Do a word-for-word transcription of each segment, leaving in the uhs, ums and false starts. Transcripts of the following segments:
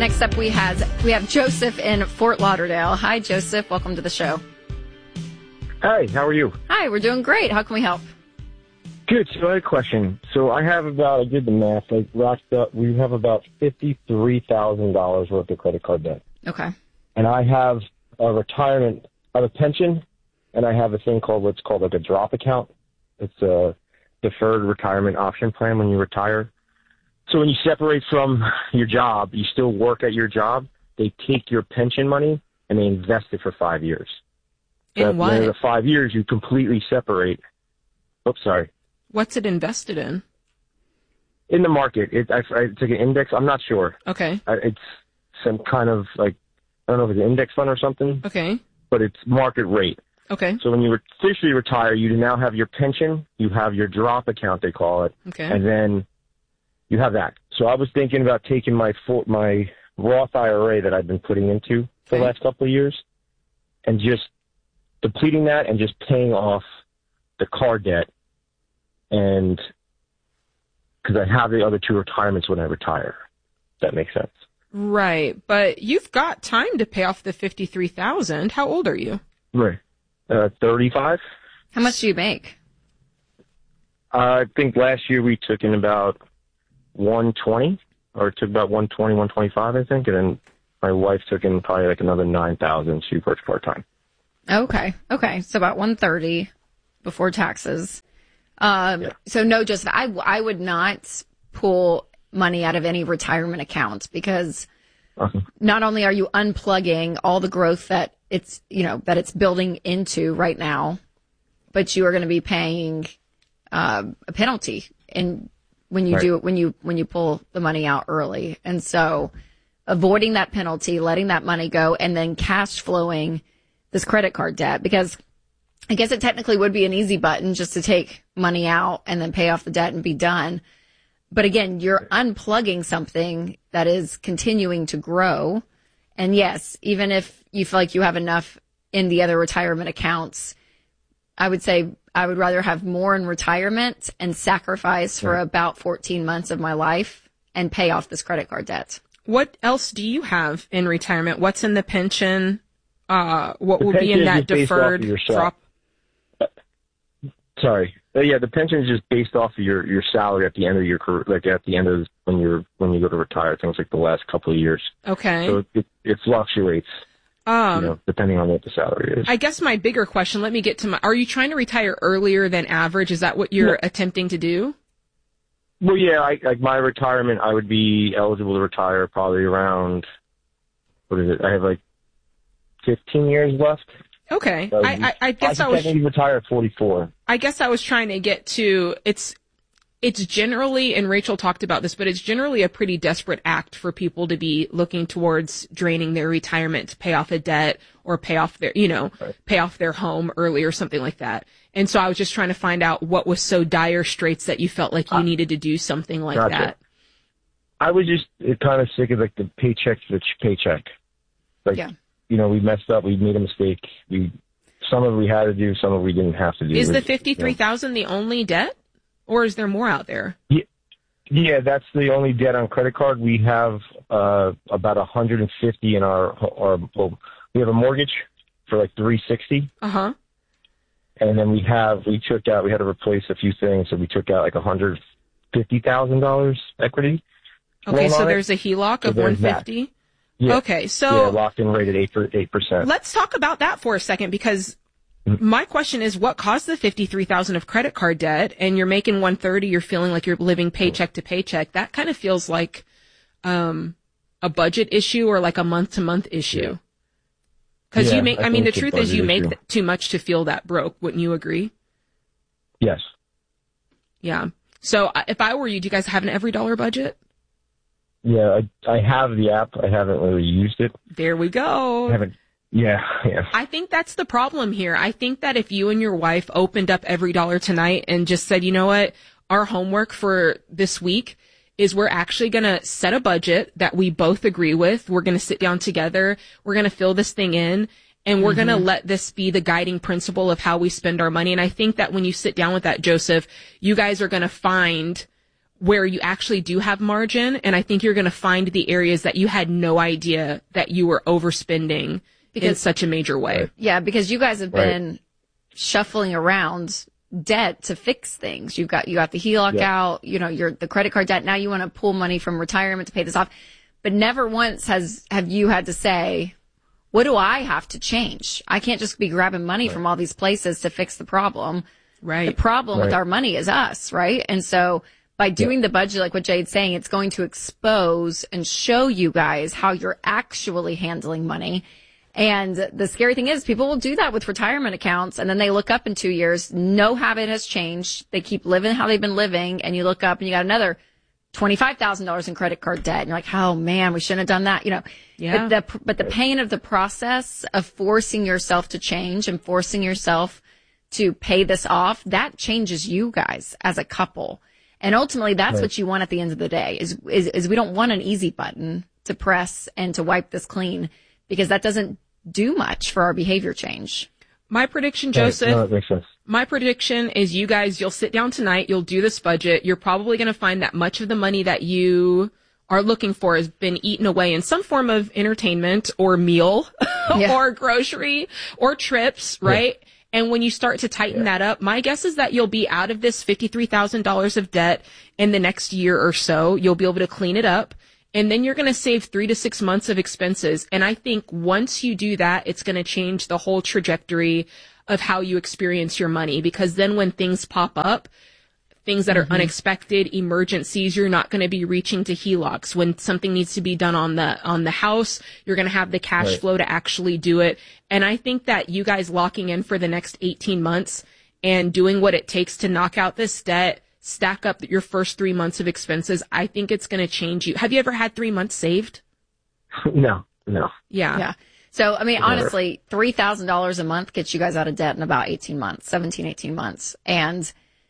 Next up, we have we have Joseph in Fort Lauderdale. Hi, Joseph. Welcome to the show. Hi, how are you? Hi, we're doing great. How can we help? Good. So I had a question. So I have about, I did the math, like rocked up, we have about fifty-three thousand dollars worth of credit card debt. Okay. And I have a retirement, I have a pension, and I have a thing called what's called like a drop account. It's a deferred retirement option plan when you retire. So when you separate from your job, you still work at your job, they take your pension money and they invest it for five years. So In what? at the end of the five years, you completely separate. Oops, sorry. What's it invested in? In the market. It, I, I, it's like an index. I'm not sure. Okay. I, it's some kind of like, I don't know if it's an index fund or something. Okay. But it's market rate. Okay. So when you officially retire, you now have your pension, you have your drop account, they call it. Okay. And then you have that. So I was thinking about taking my full, my Roth I R A that I've been putting into for Okay. the last couple of years and just depleting that and just paying off the car debt, and because I have the other two retirements when I retire. If that makes sense. Right, but you've got time to pay off the fifty-three thousand. How old are you? Right. Uh, thirty-five. How much do you make? Uh, I think last year we took in about one twenty, or it took about one twenty, one twenty-five, I think, and then my wife took in probably like another nine thousand. She works part time. Okay. Okay. So about one thirty before taxes. Um, Yeah. So no, Joseph, I, I would not pull money out of any retirement account because Uh-huh. not only are you unplugging all the growth that it's, you know, that it's building into right now, but you are going to be paying uh, a penalty and when you Right. do when you when you pull the money out early. And so avoiding that penalty, letting that money go, and then cash flowing this credit card debt, because I guess it technically would be an easy button just to take money out and then pay off the debt and be done. But again, you're unplugging something that is continuing to grow. And yes, even if you feel like you have enough in the other retirement accounts, I would say I would rather have more in retirement and sacrifice for Right. about fourteen months of my life and pay off this credit card debt. What else do you have in retirement? What's in the pension? Uh, what The will be pension in is that just based off deferred of your sal- drop? Sorry. Uh, yeah, the pension is just based off of your, your salary at the end of your career, like at the end of when you're when you go to retire. Things like the last couple of years. Okay. So it, it fluctuates, Um, you know, depending on what the salary is. I guess my bigger question, let me get to my, are you trying to retire earlier than average? Is that what you're No. attempting to do? Well, yeah, I, like my retirement, I would be eligible to retire probably around, what is it? I have like fifteen years left. Okay. So I, I, I guess I I was, could technically retire at forty-four. I guess I was trying to get to, it's, it's generally, and Rachel talked about this, but it's generally a pretty desperate act for people to be looking towards draining their retirement to pay off a debt or pay off their, you know, Right. pay off their home early or something like that. And so I was just trying to find out what was so dire straits that you felt like you Uh, needed to do something like gotcha. that. I was just kind of sick of like the paycheck to the ch- paycheck. Like, Yeah. you know, we messed up, we made a mistake. We some of it we had to do, some of it we didn't have to do. Is It the was, fifty-three thousand the only debt, or is there more out there? you know, yeah, that's the only debt on credit card. We have uh, about one hundred fifty in our our. Well, we have a mortgage for like three sixty. Uh huh. And then we have, we took out, we had to replace a few things, so we took out like one hundred fifty thousand dollars equity. Okay, loan so on it. there's a H E L O C So of one there's that. fifty. Yeah. Okay, Yeah, so locked in rate at eight for eight percent. let's talk about that for a second, because Mm-hmm. my question is, what caused the fifty-three thousand of credit card debt? And you're making one thirty, you're feeling like you're living paycheck to paycheck. That kind of feels like um a budget issue or like a month to month issue. Because Yeah, you make, I I mean, the think it's a truth is you budget make issue. th- too much to feel that broke. Wouldn't you agree? Yes. Yeah. So I- if I were you, do you guys have an every dollar budget? Yeah, I, I have the app. I haven't really used it. There we go. I haven't. Yeah, yeah. I think that's the problem here. I think that if you and your wife opened up Every Dollar tonight and just said, you know what, our homework for this week is we're actually going to set a budget that we both agree with. We're going to sit down together. We're going to fill this thing in, and we're Mm-hmm. going to let this be the guiding principle of how we spend our money. And I think that when you sit down with that, Joseph, you guys are going to find where you actually do have margin. And I think you're going to find the areas that you had no idea that you were overspending because, in such a major way. Right. Yeah, because you guys have Right. been shuffling around debt to fix things. You've got, you got the H E L O C Yeah. out, you know, your, the credit card debt. Now you want to pull money from retirement to pay this off. But never once has, have you had to say, what do I have to change? I can't just be grabbing money right. from all these places to fix the problem. Right. The problem right. with our money is us, right? And so by doing yeah. the budget, like what Jade's saying, it's going to expose and show you guys how you're actually handling money. And the scary thing is people will do that with retirement accounts, and then they look up in two years, no habit has changed. They keep living how they've been living, and you look up and you got another twenty-five thousand dollars in credit card debt. And you're like, oh man, we shouldn't have done that. You know, yeah. but the, but the pain of the process of forcing yourself to change and forcing yourself to pay this off, that changes you guys as a couple. And ultimately that's right. what you want at the end of the day is, is, is we don't want an easy button to press and to wipe this clean, because that doesn't do much for our behavior change. My prediction, Joseph, right. no, that makes sense. My prediction is you guys, you'll sit down tonight, you'll do this budget. You're probably going to find that much of the money that you are looking for has been eaten away in some form of entertainment or meal yeah. or grocery or trips, right? Yeah. And when you start to tighten yeah. that up, my guess is that you'll be out of this fifty-three thousand dollars of debt in the next year or so. You'll be able to clean it up. And then you're going to save three to six months of expenses. And I think once you do that, it's going to change the whole trajectory of how you experience your money. Because then when things pop up, things that are mm-hmm. unexpected, emergencies, you're not going to be reaching to H E L O Cs. When something needs to be done on the, on the house, you're going to have the cash right. flow to actually do it. And I think that you guys locking in for the next eighteen months and doing what it takes to knock out this debt, stack up your first three months of expenses, I think it's going to change you. Have you ever had three months saved? No, no. Yeah. Yeah. So, I mean, Never. honestly, three thousand dollars a month gets you guys out of debt in about eighteen months, seventeen, eighteen months. And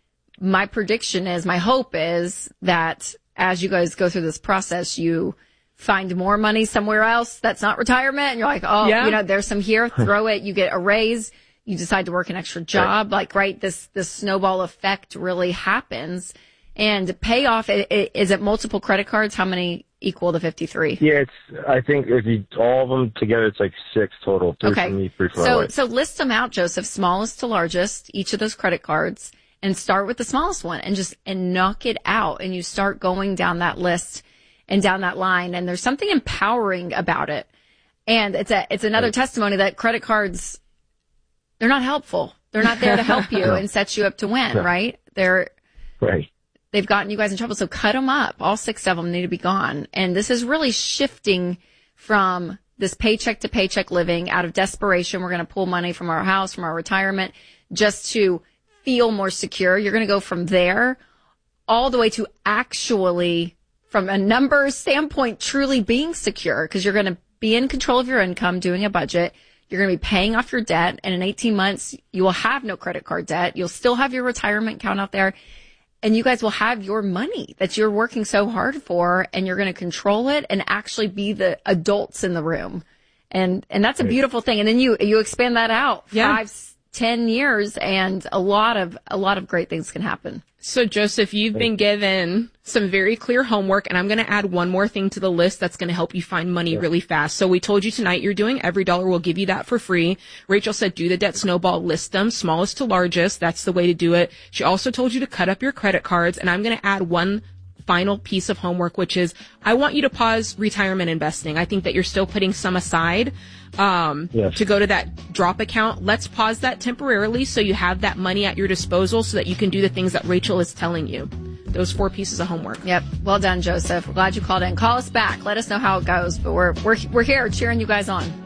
my prediction is, my hope is that as you guys go through this process, you find more money somewhere else that's not retirement. And you're like, oh, yeah. you know, there's some here, throw it. You get a raise. You decide to work an extra job. Right. Like, right, this, this snowball effect really happens. And payoff, is it multiple credit cards? How many equal to fifty-three? Yeah, it's, I think if you, all of them together, it's like six total. Three okay. for me, three for so, my wife. so list them out, Joseph, smallest to largest, each of those credit cards, and start with the smallest one and just, and knock it out. And you start going down that list and down that line. And there's something empowering about it. And it's a, it's another right. testimony that credit cards, they're not helpful. They're not there to help you no. and set you up to win, no. right? They're, right. They've gotten you guys in trouble. So cut them up. All six of them need to be gone. And this is really shifting from this paycheck to paycheck living out of desperation. We're going to pull money from our house, from our retirement, just to feel more secure. You're going to go from there all the way to actually, from a numbers standpoint, truly being secure, because you're going to be in control of your income, doing a budget. You're going to be paying off your debt. And in eighteen months, you will have no credit card debt. You'll still have your retirement account out there. And you guys will have your money that you're working so hard for, and you're going to control it and actually be the adults in the room. And, and that's a beautiful thing. And then you, you expand that out yeah. five, ten years, and a lot of, a lot of great things can happen. So Joseph, you've been given some very clear homework, and I'm going to add one more thing to the list that's going to help you find money really fast. So we told you tonight you're doing Every Dollar. We'll give you that for free. Rachel said do the debt snowball, list them smallest to largest. That's the way to do it. She also told you to cut up your credit cards, and I'm going to add one final piece of homework, which is I want you to pause retirement investing. I think that you're still putting some aside um yes. to go to that drop account. Let's pause that temporarily so you have that money at your disposal so that you can do the things that Rachel is telling you. Those four pieces of homework. Yep. Well done, Joseph. We're glad you called in. Call us back. Let us know how it goes. But we're we're we're here cheering you guys on.